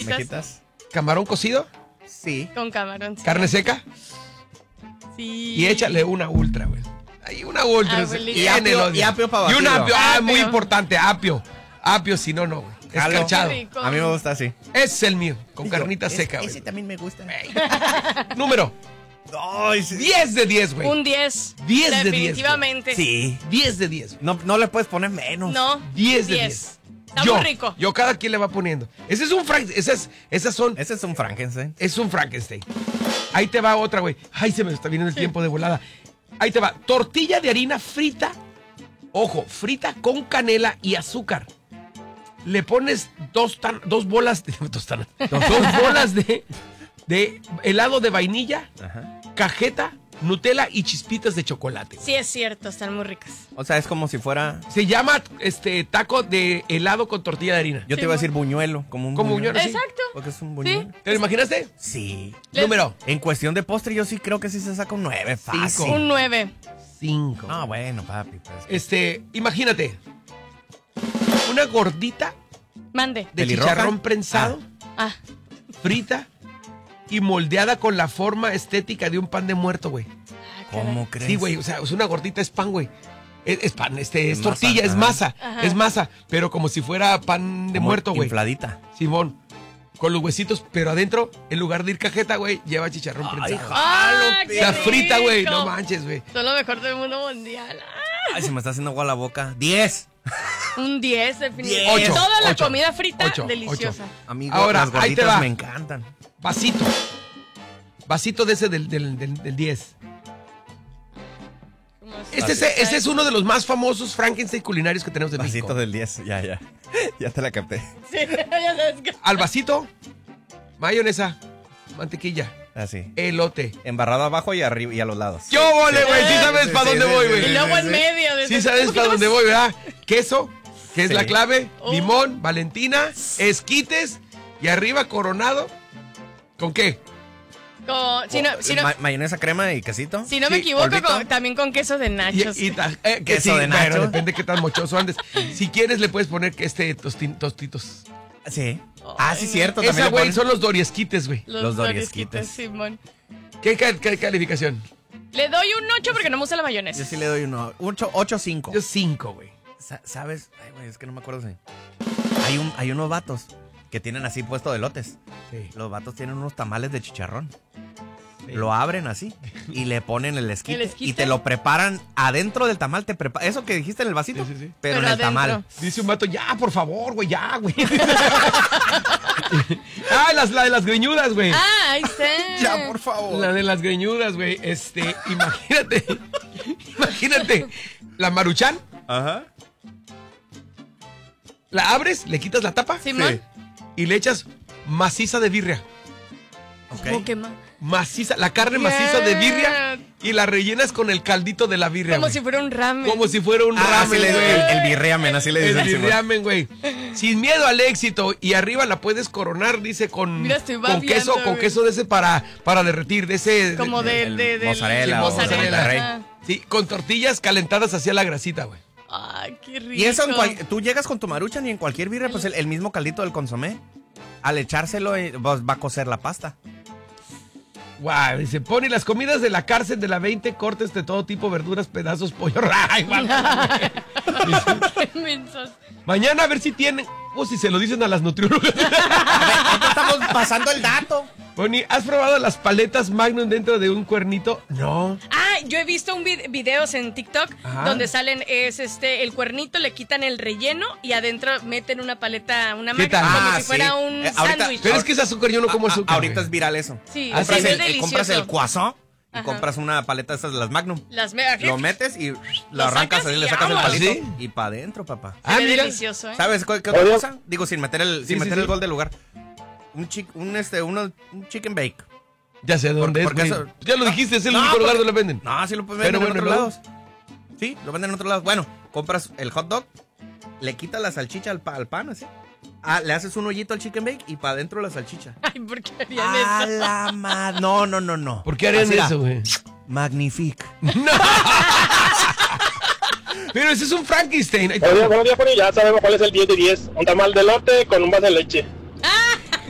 almejitas. ¿Camarón cocido? Sí. Con camarón. Sí. ¿Carne seca? Sí. Y échale una ultra, güey. Ahí una ultra. Abuelita. Y apio para Y un batirlo. apio. Apio. Muy importante, apio. Apio, si no, no, güey. Jalo. Escarchado. Qué rico. A mí me gusta así. Ese es el mío, con carnita seca, güey. Ese también me gusta. Número Ay, sí. 10 de 10, güey. Un 10. 10 de 10, Definitivamente. Sí. 10 de 10. No le puedes poner menos. No. 10 de 10. Está muy rico. Yo cada quien le va poniendo. Ese es un esas son. Ese es un Frankenstein. Es un Frankenstein. Ahí te va otra, güey. Ay, se me está viniendo el tiempo de volada. Ahí te va. Tortilla de harina frita. Ojo, frita con canela y azúcar. Le pones dos bolas de dos bolas de helado de vainilla, Ajá. cajeta, Nutella y chispitas de chocolate. Sí, es cierto, están muy ricas. O sea, es como si fuera... Se llama taco de helado con tortilla de harina. Yo te iba a decir buñuelo. Como un buñuelo. Sí. Exacto. Porque es un buñuelo. Sí. ¿Te lo imaginaste? Sí. Número En cuestión de postre, yo sí creo que sí se saca un 9. Fácil. Un 9. 5. Ah, bueno, papi. Pues. Imagínate. Una gordita Mande. de ¿Pelirroja? chicharrón prensado, Ah. frita y moldeada con la forma estética de un pan de muerto, güey. ¿Cómo crees? Sí, güey, o sea, es una gordita, es pan, güey. Es pan, es Es tortilla, masa, es ajá. masa, Ajá. es masa, pero como si fuera pan de Como muerto, güey. Infladita. Simón, con los huesitos, pero adentro, en lugar de ir cajeta, güey, lleva chicharrón prensado. ¡Ah, O qué sea, frita, güey, rico! no manches, güey. Son lo mejor del mundo mundial. Ay, se me está haciendo agua la boca. 10. Un 10, definitivamente. 10. Toda la Ocho. comida frita, Ocho. deliciosa. Amigo, Ahora, las ahí te gorditas va. me encantan. Vasito. Vasito de ese del 10. Ese es uno de los más famosos Frankenstein culinarios que tenemos en Vasito México. del 10. Ya. Ya te la capté. Sí, ya sabes que... Al vasito, mayonesa, mantequilla, Así. elote. Embarrado abajo y arriba y a los lados. ¡Yo vole, güey! Sí sabes sí, para sí, dónde sí, voy, sí, güey. Y luego en sí. medio. Sí sabes para dónde voy, ¿verdad? Queso, que es Sí. la clave, Oh. limón, Valentina, esquites y arriba coronado. ¿Con qué? Si no, Mayonesa, crema y quesito. si no me Sí, equivoco, polvito. también con queso de nachos. Que Queso sí, de bueno, nacho. depende qué tan mochoso andes. Si quieres le puedes poner tostitos. Sí. Ah, sí, cierto. Esa, también le güey, ponen- son los doriesquites, güey. Los doriesquites, doriesquites. Simón. ¿Qué calificación? Le doy un 8 porque no me gusta la mayonesa. Yo sí le doy uno. 8-5. Yo 5, güey. ¿Sabes? Ay, güey, es que no me acuerdo si. Hay unos vatos que tienen así puesto de elotes. Sí. Los vatos tienen unos tamales de chicharrón. Sí. Lo abren así y le ponen el esquite, ¿El esquite? y te lo preparan adentro del tamal. Eso que dijiste en el vasito, Sí, sí, sí. pero en Pero el tamal. adentro. Dice un vato, ya, por favor, güey, ya, güey. La de las greñudas, güey. Ah, ahí está. Ya, por favor. La de las greñudas, güey. Imagínate, la Maruchan, Ajá. la abres, le quitas la tapa Simón. y le echas maciza de birria. ¿Cómo que más? Maciza, la carne maciza de birria y la rellenas con el caldito de la birria. Como güey. si fuera un ramen. Como si fuera un Ah, ramen, sí, güey. el birriamen, así le dicen. El Simón. birriamen, güey. Sin miedo al éxito. Y arriba la puedes coronar, dice, con, Mira, estoy con babeando, queso, con güey. queso de ese para derretir, de ese. Como el de mozzarella o mozzarella. Monterrey. Ajá. Sí, con tortillas calentadas hacia la grasita, güey. Ay, qué rico. Y eso, tú llegas con tu maruchan y en cualquier birria, pues el mismo caldito del consomé. Al echárselo, pues, va a cocer la pasta. Guau, dice, pone las comidas de la cárcel de la 20, cortes de todo tipo, verduras, pedazos, pollo. Ay, guau, güey. Qué mensos. Mañana a ver si tienen, o si se lo dicen a las nutriólogas. Ahorita estamos pasando el dato. Bonnie, ¿has probado las paletas Magnum dentro de un cuernito? No. Ah, yo he visto videos en TikTok Ajá. donde salen el cuernito, le quitan el relleno y adentro meten una paleta, una ¿Qué máquina, tal? como Ah, si fuera sí. un Ahorita- sándwich. Pero es que ese azúcar yo no como azúcar. Ahorita güey. es viral eso. Sí, compras, se ve el, delicioso. compras el croissant y Ajá. compras una paleta de esas de las Magnum. Las Lo metes y lo arrancas sacas ahí, y le sacas el vámonos. palito ¿Sí? y para adentro, papá. Se Ah, ve mira. delicioso, ¿eh? ¿Sabes qué otra cosa? Digo, sin meter el, Sí, sí, sí. gol de lugar. Un chicken bake. Ya sé dónde Porque es, güey. eso- Ya lo dijiste, es el No, único lugar porque- donde lo venden. No, sí lo pueden Pero vender en bueno, otros lados. Sí, lo venden en otros lados. Bueno, compras el hot dog, le quitas la salchicha al pan, así. Ah, le haces un hoyito al chicken bake y para adentro la salchicha. Ay, ¿por qué harían A eso? la madre. No. ¿Por qué harían Así era. eso, güey? Magnifique. Pero ese es un Frankenstein. Ahí Buenos días, Pony. Ya sabemos cuál es el 10 de 10. Un tamal de elote con un vaso de leche.